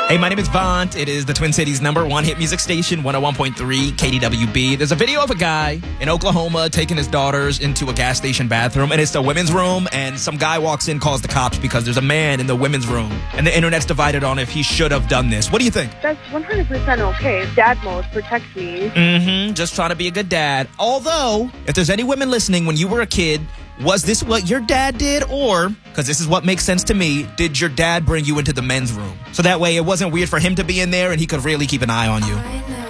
Hey, my name is Vaunt. It is the Twin Cities' #1 hit music station, 101.3 KDWB. There's a video of a guy in Oklahoma taking his daughters into a gas station bathroom, and it's the women's room, and some guy walks in, calls the cops because there's a man in the women's room, and the internet's divided on if he should have done this. What do you think? That's 100% okay. Dad mode protects me. Just trying to be a good dad. Although, if there's any women listening, when you were a kid, was this what your dad did? Or, because this is what makes sense to me, did your dad bring you into the men's room? So that way it wasn't weird for him to be in there and he could really keep an eye on you.